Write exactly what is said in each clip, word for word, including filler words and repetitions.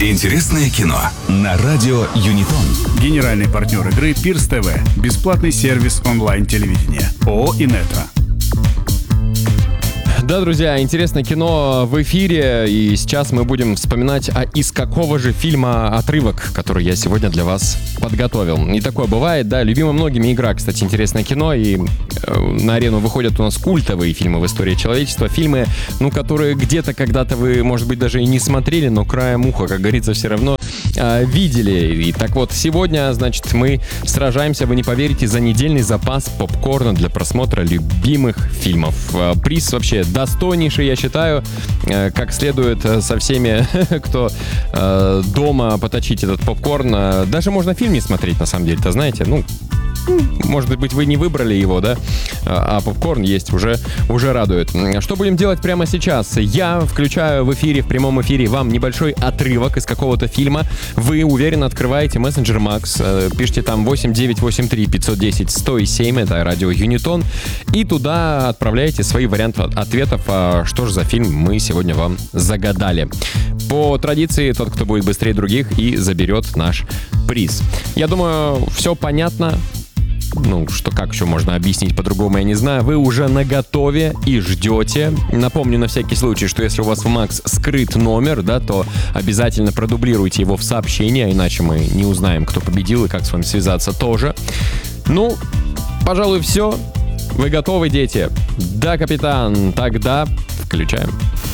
Интересное кино на радио Юнитон. Генеральный партнер игры Пирс ТВ. Бесплатный сервис онлайн-телевидения. ООО «Инетро». Да, друзья, интересное кино в эфире, и сейчас мы будем вспоминать, а из какого же фильма отрывок, который я сегодня для вас подготовил. И такое бывает, да, любима многими игра, кстати, интересное кино, и э, на арену выходят у нас культовые фильмы в истории человечества, фильмы, ну, которые где-то когда-то вы, может быть, даже и не смотрели, но краем уха, как говорится, все равно э, видели. И так вот, сегодня, значит, мы сражаемся, вы не поверите, за недельный запас попкорна для просмотра любимых фильмов. Э, приз вообще достойнейший, я считаю, как следует со всеми, кто э, дома поточить этот попкорн. Даже можно фильм не смотреть, на самом деле-то, знаете, ну, может быть, вы не выбрали его, да, а попкорн есть, уже, уже радует. Что будем делать прямо сейчас? Я включаю в эфире, в прямом эфире вам небольшой отрывок из какого-то фильма. Вы уверенно открываете мессенджер Макс, пишите там восемь девятьсот восемьдесят три пятьсот десять сто семь, это радио Юнитон, и туда отправляете свои варианты ответов, а что же за фильм мы сегодня вам загадали. По традиции, тот, кто будет быстрее других, и заберет наш приз. Я думаю, все понятно. Ну, что как еще можно объяснить по-другому, я не знаю. Вы уже наготове и ждете. Напомню на всякий случай, что если у вас в Макс скрыт номер, да, то обязательно продублируйте его в сообщение, иначе мы не узнаем, кто победил и как с вами связаться тоже. Ну, пожалуй, все. Вы готовы, дети? Да, капитан. Тогда включаем.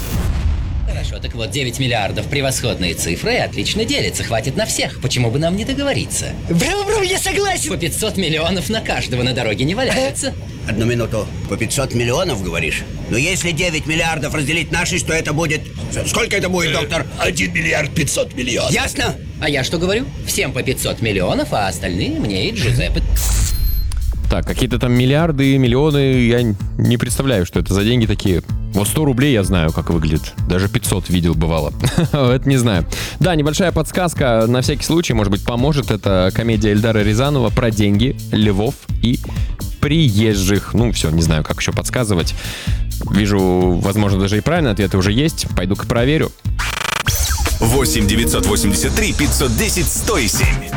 Хорошо, так вот, девять миллиардов — превосходные цифры и отлично делятся, хватит на всех. Почему бы нам не договориться? Браво-браво, я согласен! По пятьсот миллионов на каждого на дороге не валяются. Одну минуту, по пятьсот миллионов, говоришь? Но если девять миллиардов разделить на шесть, то это будет... Сколько это будет, доктор? один миллиард пятьсот миллионов. Ясно? А я что говорю? Всем по пятьсот миллионов, а остальные мне и Джузеппе. Так, какие-то там миллиарды, миллионы, я не представляю, что это за деньги такие. Вот сто рублей я знаю, как выглядит. Даже пятьсот видел, бывало. Это не знаю. Да, небольшая подсказка, на всякий случай, может быть, поможет. Это комедия Эльдара Рязанова про деньги, львов и приезжих. Ну, все, не знаю, как еще подсказывать. Вижу, возможно, даже и правильные ответы уже есть. Пойду-ка проверю. восемь девятьсот восемьдесят три пятьсот десять сто семь.